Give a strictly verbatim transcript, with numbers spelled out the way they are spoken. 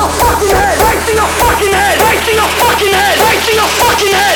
your fucking head! Right to your fucking head! Right to your fucking head! Right to your fucking head!